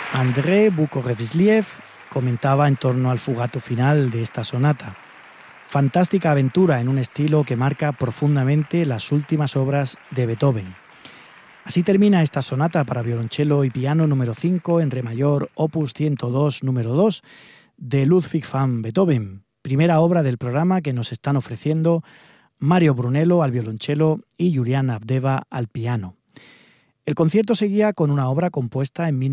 Andrei Bukorevsliev comentaba en torno al fugato final de esta sonata. Fantástica aventura en un estilo que marca profundamente las últimas obras de Beethoven. Así termina esta sonata para violonchelo y piano número 5 en re mayor, opus 102, número 2, de Ludwig van Beethoven, primera obra del programa que nos están ofreciendo Mario Brunello al violonchelo y Julian Avdeva al piano. El concierto seguía con una obra compuesta en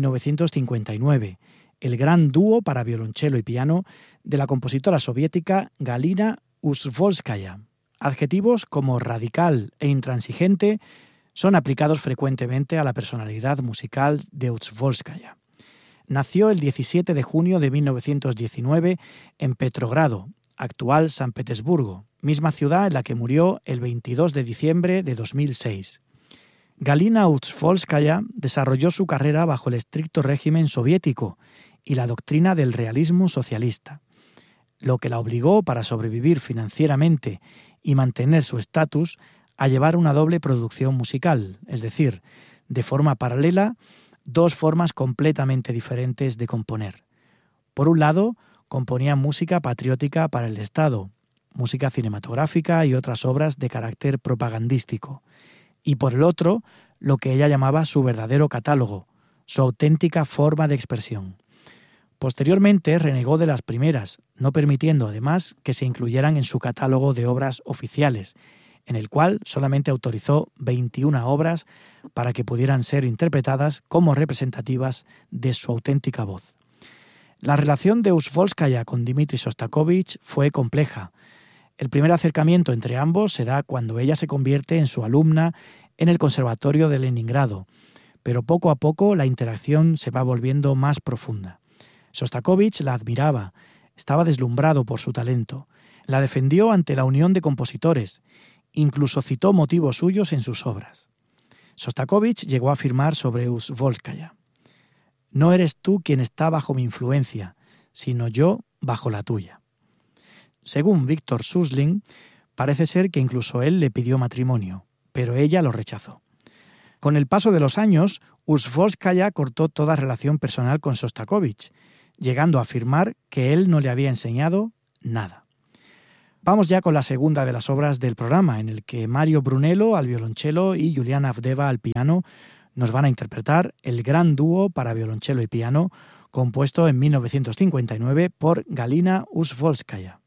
1959, el gran dúo para violonchelo y piano de la compositora soviética Galina Uzvolskaya. Adjetivos como radical e intransigente son aplicados frecuentemente a la personalidad musical de Uzvolskaya. Nació el 17 de junio de 1919 en Petrogrado, actual San Petersburgo, misma ciudad en la que murió el 22 de diciembre de 2006. Galina Uzvolskaya desarrolló su carrera bajo el estricto régimen soviético y la doctrina del realismo socialista, lo que la obligó, para sobrevivir financieramente y mantener su estatus, a llevar una doble producción musical, es decir, de forma paralela, dos formas completamente diferentes de componer. Por un lado, componía música patriótica para el Estado, música cinematográfica y otras obras de carácter propagandístico, y por el otro, lo que ella llamaba su verdadero catálogo, su auténtica forma de expresión. Posteriormente renegó de las primeras, no permitiendo además que se incluyeran en su catálogo de obras oficiales, en el cual solamente autorizó 21 obras para que pudieran ser interpretadas como representativas de su auténtica voz. La relación de Uzvolskaya con Dmitri Shostakovich fue compleja. El primer acercamiento entre ambos se da cuando ella se convierte en su alumna en el Conservatorio de Leningrado, pero poco a poco la interacción se va volviendo más profunda. Shostakovich la admiraba, estaba deslumbrado por su talento, la defendió ante la Unión de Compositores, incluso citó motivos suyos en sus obras. Shostakovich llegó a afirmar sobre Uzvolskaya: «No eres tú quien está bajo mi influencia, sino yo bajo la tuya». Según Viktor Suslin, parece ser que incluso él le pidió matrimonio, pero ella lo rechazó. Con el paso de los años, Uzvolskaya cortó toda relación personal con Shostakovich, llegando a afirmar que él no le había enseñado nada. Vamos ya con la segunda de las obras del programa, en el que Mario Brunello al violonchelo y Julian Avdeva al piano nos van a interpretar el gran dúo para violonchelo y piano compuesto en 1959 por Galina Uzvolskaya.